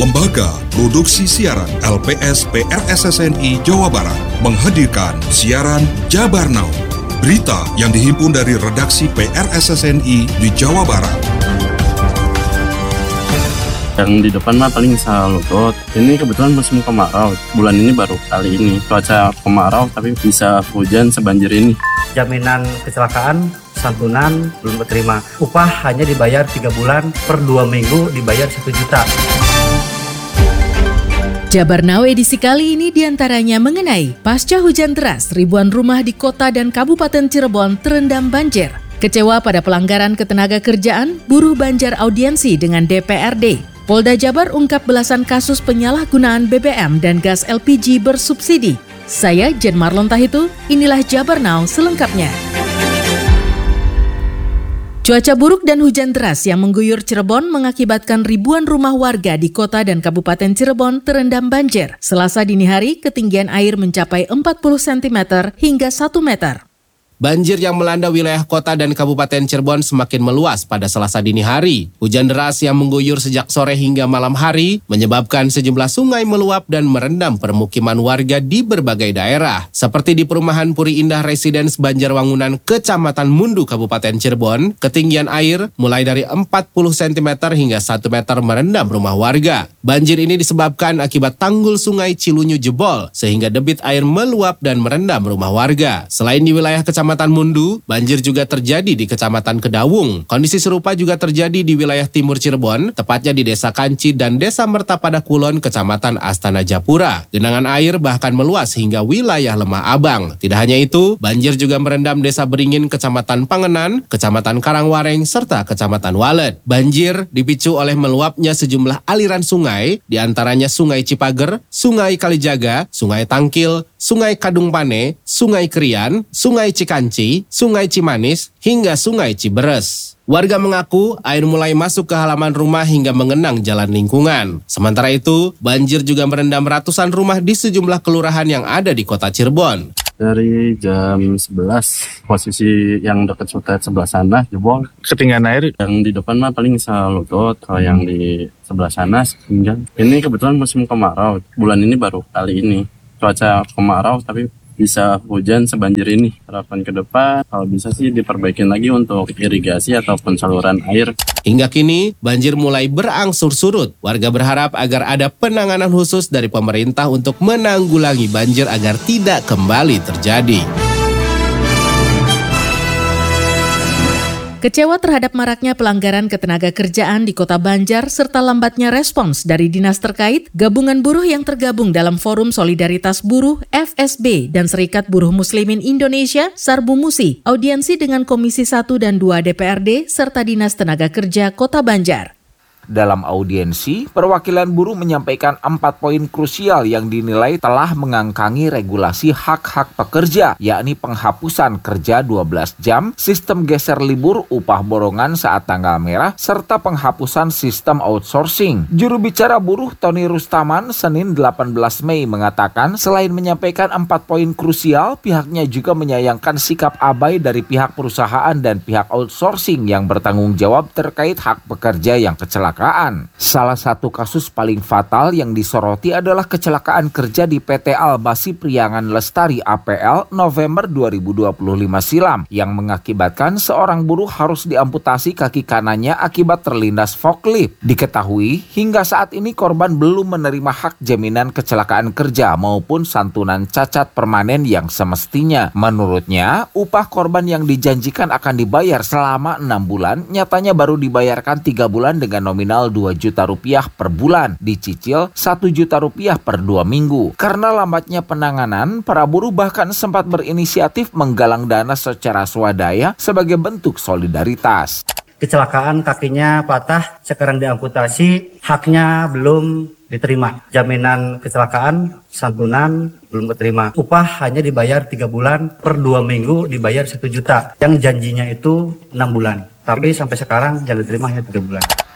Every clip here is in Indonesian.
Lembaga Produksi Siaran LPS PRSSNI Jawa Barat menghadirkan siaran Jabar Now, berita yang dihimpun dari redaksi PRSSNI di Jawa Barat. Yang di depan mah paling bisa lutut. Ini kebetulan musim kemarau. Bulan ini baru kali ini cuaca kemarau tapi bisa hujan sebanjir ini. Jaminan kecelakaan, santunan belum diterima. Upah hanya dibayar 3 bulan, per 2 minggu dibayar 1 juta. Jabar Now edisi kali ini diantaranya mengenai pasca hujan deras, ribuan rumah di kota dan Kabupaten Cirebon terendam banjir. Kecewa pada pelanggaran ketenagakerjaan, buruh Banjar audiensi dengan DPRD. Polda Jabar ungkap belasan kasus penyalahgunaan BBM dan gas LPG bersubsidi. Saya Jen Marlon Tahitu, inilah Jabar Now selengkapnya. Cuaca buruk dan hujan deras yang mengguyur Cirebon mengakibatkan ribuan rumah warga di kota dan Kabupaten Cirebon terendam banjir. Selasa dini hari, ketinggian air mencapai 40 cm hingga 1 meter. Banjir yang melanda wilayah kota dan Kabupaten Cirebon semakin meluas pada Selasa dini hari. Hujan deras yang mengguyur sejak sore hingga malam hari menyebabkan sejumlah sungai meluap dan merendam permukiman warga di berbagai daerah. Seperti di perumahan Puri Indah Residence Banjarwangunan, Kecamatan Mundu, Kabupaten Cirebon, ketinggian air mulai dari 40 cm hingga 1 meter merendam rumah warga. Banjir ini disebabkan akibat tanggul sungai Cilunyu jebol, sehingga debit air meluap dan merendam rumah warga. Selain di wilayah Kecamatan Mundu, banjir juga terjadi di Kecamatan Kedawung. Kondisi serupa juga terjadi di wilayah timur Cirebon, tepatnya di Desa Kanci dan Desa Mertapada Kulon, Kecamatan Astana Japura. Genangan air bahkan meluas hingga wilayah Lemah Abang. Tidak hanya itu, banjir juga merendam Desa Beringin, Kecamatan Pangenan, Kecamatan Karangwareng, serta Kecamatan Walet. Banjir dipicu oleh meluapnya sejumlah aliran sungai, diantaranya Sungai Cipager, Sungai Kalijaga, Sungai Tangkil, Sungai Kadung Pane, Sungai Krian, Sungai Cikanci, Sungai Cimanis, hingga Sungai Ciberes. Warga mengaku air mulai masuk ke halaman rumah hingga mengenang jalan lingkungan. Sementara itu, banjir juga merendam ratusan rumah di sejumlah kelurahan yang ada di kota Cirebon. Dari jam 11, posisi yang dekat sutet sebelah sana jebol. Ketinggian air yang di depan mah paling bisa lutut. Kalau yang di sebelah sana setinggian. Ini kebetulan musim kemarau. Bulan ini baru kali ini cuaca kemarau tapi bisa hujan sebanjir ini. Harapan ke depan kalau bisa sih diperbaikin lagi untuk irigasi ataupun saluran air. Hingga kini banjir mulai berangsur surut. Warga berharap agar ada penanganan khusus dari pemerintah untuk menanggulangi banjir agar tidak kembali terjadi. Kecewa terhadap maraknya pelanggaran ketenagakerjaan di Kota Banjar serta lambatnya respons dari dinas terkait, gabungan buruh yang tergabung dalam Forum Solidaritas Buruh FSB dan Serikat Buruh Muslimin Indonesia Sarbu Musi audiensi dengan Komisi 1 dan 2 DPRD serta Dinas Tenaga Kerja Kota Banjar. Dalam audiensi, perwakilan buruh menyampaikan 4 poin krusial yang dinilai telah mengangkangi regulasi hak-hak pekerja, yakni penghapusan kerja 12 jam, sistem geser libur, upah borongan saat tanggal merah, serta penghapusan sistem outsourcing. Juru bicara buruh Tony Rustaman Senin 18 Mei mengatakan selain menyampaikan 4 poin krusial, pihaknya juga menyayangkan sikap abai dari pihak perusahaan dan pihak outsourcing yang bertanggung jawab terkait hak pekerja yang kecelakaan. Salah satu kasus paling fatal yang disoroti adalah kecelakaan kerja di PT Albasi Priangan Lestari APL November 2025 silam yang mengakibatkan seorang buruh harus diamputasi kaki kanannya akibat terlindas forklift. Diketahui hingga saat ini korban belum menerima hak jaminan kecelakaan kerja maupun santunan cacat permanen yang semestinya. Menurutnya, upah korban yang dijanjikan akan dibayar selama 6 bulan nyatanya baru dibayarkan 3 bulan dengan nominal 2 juta rupiah per bulan, dicicil 1 juta rupiah per 2 minggu. Karena lambatnya penanganan, para buruh bahkan sempat berinisiatif menggalang dana secara swadaya sebagai bentuk solidaritas. Kecelakaan kakinya patah, sekarang diamputasi, haknya belum diterima. Jaminan kecelakaan, santunan belum diterima. Upah hanya dibayar 3 bulan, per 2 minggu dibayar 1 juta. Yang janjinya itu 6 bulan. Tapi sampai sekarang yang diterima hanya 3 bulan.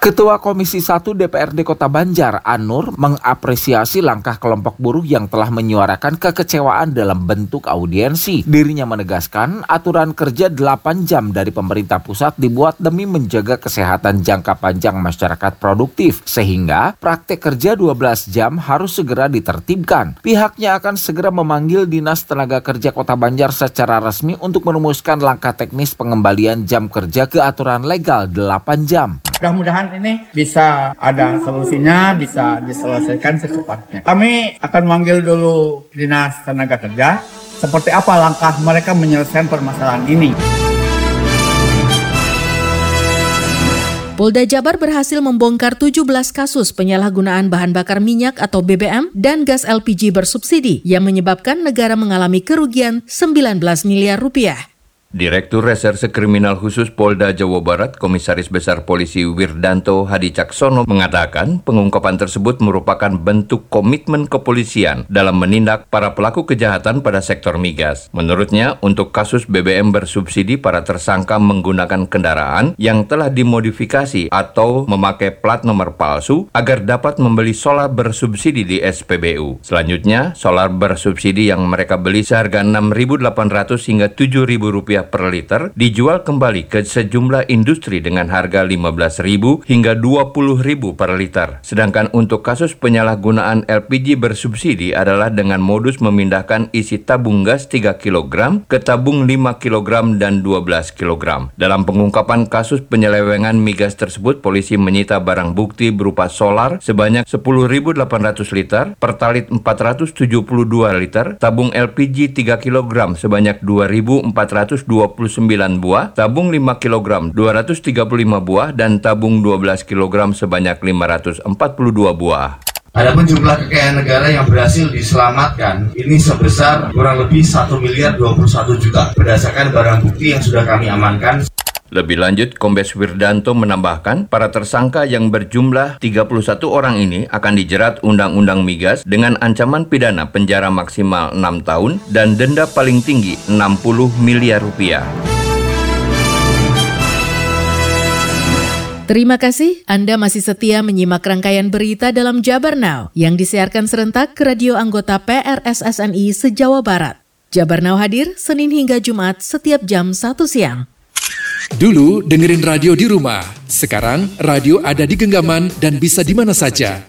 Ketua Komisi 1 DPRD Kota Banjar, Anur, mengapresiasi langkah kelompok buruh yang telah menyuarakan kekecewaan dalam bentuk audiensi. Dirinya menegaskan aturan kerja 8 jam dari pemerintah pusat dibuat demi menjaga kesehatan jangka panjang masyarakat produktif, sehingga praktek kerja 12 jam harus segera ditertibkan. Pihaknya akan segera memanggil Dinas Tenaga Kerja Kota Banjar secara resmi untuk merumuskan langkah teknis pengembalian jam kerja ke aturan legal 8 jam. Mudah-mudahan ini bisa ada solusinya, bisa diselesaikan secepatnya. Kami akan manggil dulu Dinas Tenaga Kerja, seperti apa langkah mereka menyelesaikan permasalahan ini. Polda Jabar berhasil membongkar 17 kasus penyalahgunaan bahan bakar minyak atau BBM dan gas LPG bersubsidi yang menyebabkan negara mengalami kerugian 19 miliar rupiah. Direktur Reserse Kriminal Khusus Polda Jawa Barat, Komisaris Besar Polisi Wirdanto Hadi Caksono mengatakan pengungkapan tersebut merupakan bentuk komitmen kepolisian dalam menindak para pelaku kejahatan pada sektor migas. Menurutnya, untuk kasus BBM bersubsidi, para tersangka menggunakan kendaraan yang telah dimodifikasi atau memakai plat nomor palsu agar dapat membeli solar bersubsidi di SPBU. Selanjutnya, solar bersubsidi yang mereka beli seharga Rp6.800 hingga Rp7.000 per liter dijual kembali ke sejumlah industri dengan harga Rp15.000 hingga Rp20.000 per liter. Sedangkan untuk kasus penyalahgunaan LPG bersubsidi adalah dengan modus memindahkan isi tabung gas 3 kg ke tabung 5 kg dan 12 kg. Dalam pengungkapan kasus penyelewengan migas tersebut, polisi menyita barang bukti berupa solar sebanyak 10.800 liter, pertalit 472 liter, tabung LPG 3 kg sebanyak 2.429 buah, tabung 5 kg 235 buah, dan tabung 12 kg sebanyak 542 buah. Adapun jumlah kekayaan negara yang berhasil diselamatkan ini sebesar kurang lebih 1.021 juta berdasarkan barang bukti yang sudah kami amankan. Lebih lanjut, Kombes Wirdanto menambahkan, para tersangka yang berjumlah 31 orang ini akan dijerat Undang-Undang Migas dengan ancaman pidana penjara maksimal 6 tahun dan denda paling tinggi Rp60 miliar. Terima kasih Anda masih setia menyimak rangkaian berita dalam Jabar Now yang disiarkan serentak ke radio anggota PRSSNI se-Jawa Barat. Jabar Now hadir Senin hingga Jumat setiap jam 1 siang. Dulu dengerin radio di rumah, sekarang radio ada di genggaman dan bisa di mana saja.